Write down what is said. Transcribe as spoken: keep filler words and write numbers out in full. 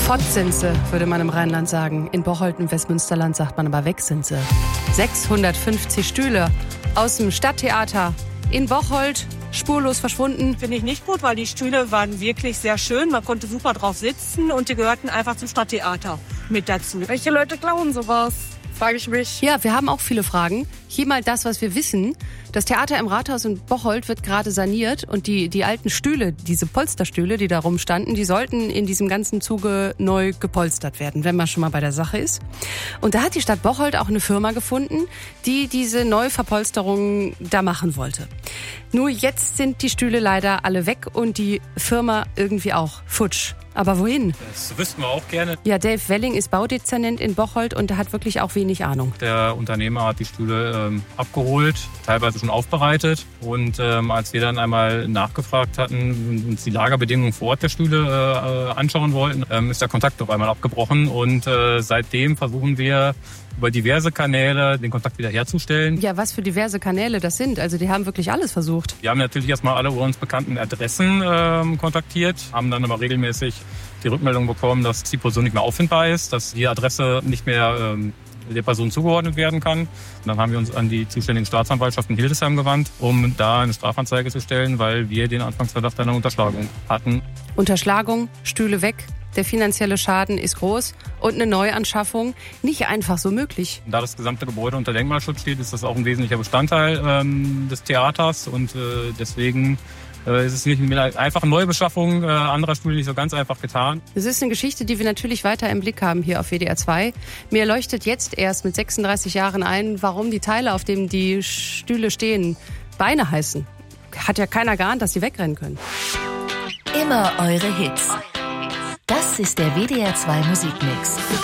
Fort sind sie, würde man im Rheinland sagen. In Bocholt im Westmünsterland sagt man aber weg sind sie. sechshundertfünfzig Stühle aus dem Stadttheater in Bocholt spurlos verschwunden. Finde ich nicht gut, weil die Stühle waren wirklich sehr schön. Man konnte super drauf sitzen und die gehörten einfach zum Stadttheater mit dazu. Welche Leute klauen sowas? Frage ich mich. Ja, wir haben auch viele Fragen. Hier mal das, was wir wissen. Das Theater im Rathaus in Bocholt wird gerade saniert und die, die alten Stühle, diese Polsterstühle, die da rumstanden, die sollten in diesem ganzen Zuge neu gepolstert werden, wenn man schon mal bei der Sache ist. Und da hat die Stadt Bocholt auch eine Firma gefunden, die diese Neuverpolsterung da machen wollte. Nur jetzt sind die Stühle leider alle weg und die Firma irgendwie auch futsch. Aber wohin? Das wüssten wir auch gerne. Ja, Dave Welling ist Baudezernent in Bocholt und der hat wirklich auch wenig Ahnung. Der Unternehmer hat die Stühle ähm, abgeholt, teilweise schon aufbereitet. Und ähm, als wir dann einmal nachgefragt hatten, uns die Lagerbedingungen vor Ort der Stühle äh, anschauen wollten, ähm, ist der Kontakt auf einmal abgebrochen. Und äh, seitdem versuchen wir über diverse Kanäle den Kontakt wieder herzustellen. Ja, was für diverse Kanäle das sind. Also die haben wirklich alles versucht. Wir haben natürlich erstmal alle uns bekannten Adressen ähm, kontaktiert, haben dann aber regelmäßig die Rückmeldung bekommen, dass die Person nicht mehr auffindbar ist, dass die Adresse nicht mehr ähm, der Person zugeordnet werden kann. Und dann haben wir uns an die zuständigen Staatsanwaltschaften in Hildesheim gewandt, um da eine Strafanzeige zu stellen, weil wir den Anfangsverdacht einer Unterschlagung hatten. Unterschlagung, Stühle weg. Der finanzielle Schaden ist groß und eine Neuanschaffung nicht einfach so möglich. Da das gesamte Gebäude unter Denkmalschutz steht, ist das auch ein wesentlicher Bestandteil ähm, des Theaters und äh, deswegen äh, ist es nicht mit einer einfachen Neubeschaffung äh, anderer Stühle nicht so ganz einfach getan. Es ist eine Geschichte, die wir natürlich weiter im Blick haben hier auf W D R zwei. Mir leuchtet jetzt erst mit sechsunddreißig Jahren ein, warum die Teile, auf denen die Stühle stehen, Beine heißen. Hat ja keiner geahnt, dass sie wegrennen können. Immer eure Hits. Das ist der W D R zwei Musikmix.